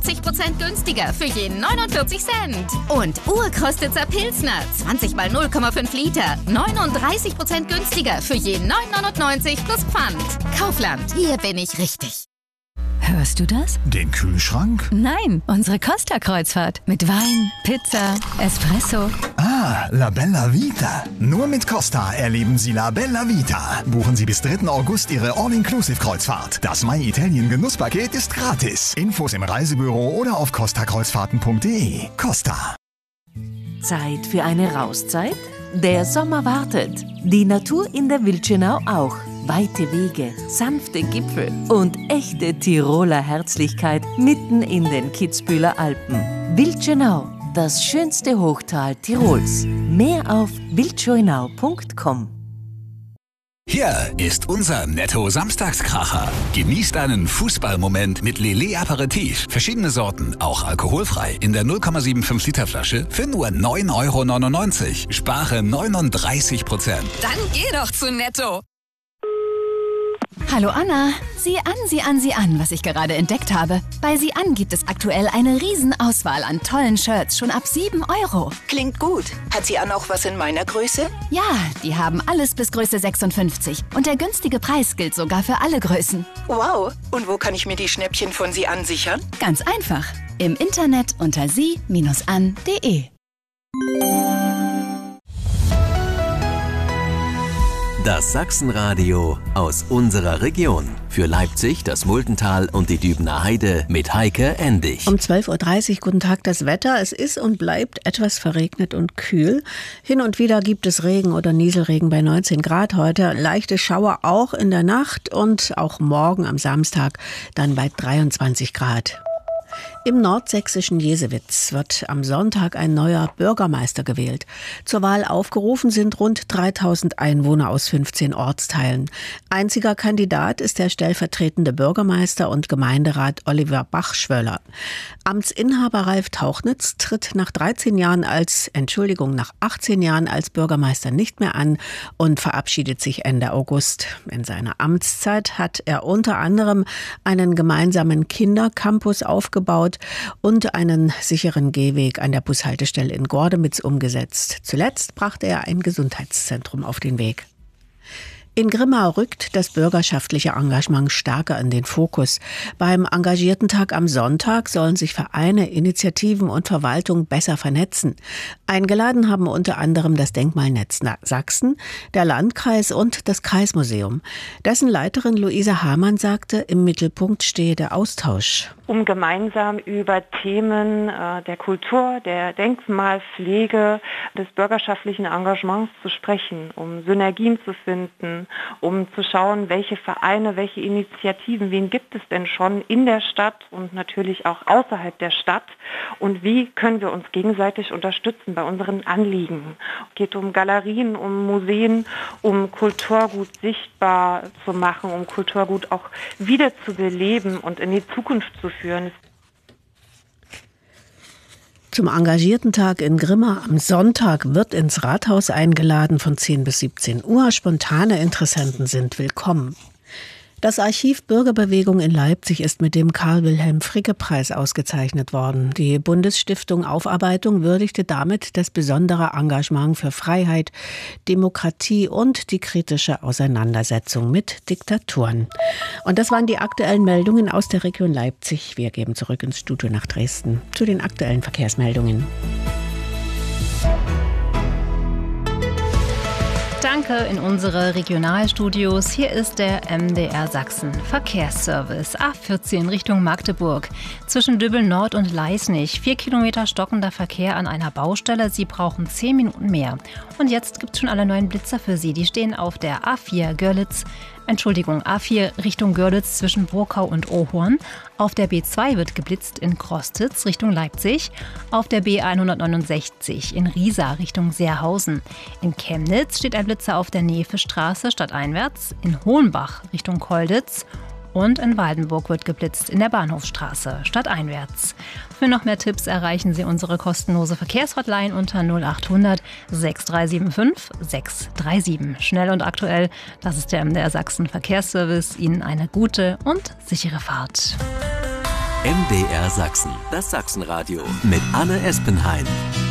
40% günstiger für je 49 Cent. Und Urkostitzer Pilsner, 20 mal 0,5 Liter, 39% günstiger für je 9,99 plus Pfand. Kaufland, hier bin ich richtig. Hörst du das? Den Kühlschrank? Nein, unsere Costa-Kreuzfahrt. Mit Wein, Pizza, Espresso. Ah, La Bella Vita. Nur mit Costa erleben Sie La Bella Vita. Buchen Sie bis 3. August Ihre All-Inclusive-Kreuzfahrt. Das My Italien Genusspaket ist gratis. Infos im Reisebüro oder auf costakreuzfahrten.de. Costa. Zeit für eine Rauszeit? Der Sommer wartet. Die Natur in der Wildschönau auch. Weite Wege, sanfte Gipfel und echte Tiroler Herzlichkeit mitten in den Kitzbüheler Alpen. Wildschönau, das schönste Hochtal Tirols. Mehr auf wildschönau.com. Hier ist unser Netto-Samstagskracher. Genießt einen Fußballmoment mit Lillet Aperitif. Verschiedene Sorten, auch alkoholfrei. In der 0,75 Liter Flasche für nur 9,99 €. Spare 39%. Dann geh doch zu Netto. Hallo Anna, sieh an, was ich gerade entdeckt habe. Bei Sieh an gibt es aktuell eine Riesenauswahl an tollen Shirts, schon ab 7 €. Klingt gut. Hat Sieh an auch was in meiner Größe? Ja, die haben alles bis Größe 56. Und der günstige Preis gilt sogar für alle Größen. Wow. Und wo kann ich mir die Schnäppchen von Sieh an sichern? Ganz einfach. Im Internet unter sie-an.de. Das Sachsenradio aus unserer Region. Für Leipzig, das Muldental und die Dübener Heide mit Heike Endig. Um 12:30 Uhr, guten Tag, das Wetter. Es ist und bleibt etwas verregnet und kühl. Hin und wieder gibt es Regen oder Nieselregen bei 19 Grad heute. Leichte Schauer auch in der Nacht und auch morgen am Samstag dann bei 23 Grad. Im nordsächsischen Jesewitz wird am Sonntag ein neuer Bürgermeister gewählt. Zur Wahl aufgerufen sind rund 3000 Einwohner aus 15 Ortsteilen. Einziger Kandidat ist der stellvertretende Bürgermeister und Gemeinderat Oliver Bachschwöller. Amtsinhaber Ralf Tauchnitz tritt nach 18 Jahren als Bürgermeister nicht mehr an und verabschiedet sich Ende August. In seiner Amtszeit hat er unter anderem einen gemeinsamen Kindercampus aufgebaut und einen sicheren Gehweg an der Bushaltestelle in Gordemitz umgesetzt. Zuletzt brachte er ein Gesundheitszentrum auf den Weg. In Grimma rückt das bürgerschaftliche Engagement stärker in den Fokus. Beim Engagiertentag am Sonntag sollen sich Vereine, Initiativen und Verwaltung besser vernetzen. Eingeladen haben unter anderem das Denkmalnetz Sachsen, der Landkreis und das Kreismuseum. Dessen Leiterin Luise Hamann sagte, im Mittelpunkt stehe der Austausch. Um gemeinsam über Themen der Kultur, der Denkmalpflege, des bürgerschaftlichen Engagements zu sprechen, um Synergien zu finden, um zu schauen, welche Vereine, welche Initiativen, wen gibt es denn schon in der Stadt und natürlich auch außerhalb der Stadt und wie können wir uns gegenseitig unterstützen bei unseren Anliegen. Es geht um Galerien, um Museen, um Kulturgut sichtbar zu machen, um Kulturgut auch wieder zu beleben und in die Zukunft zu führen. Zum Engagiertentag in Grimma am Sonntag wird ins Rathaus eingeladen von 10 bis 17 Uhr. Spontane Interessenten sind willkommen. Das Archiv Bürgerbewegung in Leipzig ist mit dem Karl-Wilhelm-Fricke-Preis ausgezeichnet worden. Die Bundesstiftung Aufarbeitung würdigte damit das besondere Engagement für Freiheit, Demokratie und die kritische Auseinandersetzung mit Diktaturen. Und das waren die aktuellen Meldungen aus der Region Leipzig. Wir geben zurück ins Studio nach Dresden zu den aktuellen Verkehrsmeldungen. Danke in unsere Regionalstudios. Hier ist der MDR Sachsen Verkehrsservice. A14 Richtung Magdeburg. Zwischen Dübbel Nord und Leisnig. 4 Kilometer stockender Verkehr an einer Baustelle. Sie brauchen 10 Minuten mehr. Und jetzt gibt es schon alle neuen Blitzer für Sie. Die stehen auf der A4 A4 Richtung Görlitz zwischen Burkau und Ohorn. Auf der B2 wird geblitzt in Krostitz Richtung Leipzig. Auf der B169 in Riesa Richtung Seerhausen. In Chemnitz steht ein Blitzer auf der Nevestraße stadteinwärts. In Hohenbach Richtung Kolditz. Und in Waldenburg wird geblitzt in der Bahnhofstraße stadteinwärts. Für noch mehr Tipps erreichen Sie unsere kostenlose Verkehrshotline unter 0800 6375 637. Schnell und aktuell, das ist der MDR Sachsen Verkehrsservice. Ihnen eine gute und sichere Fahrt. MDR Sachsen, das Sachsenradio mit Anne Espenhain.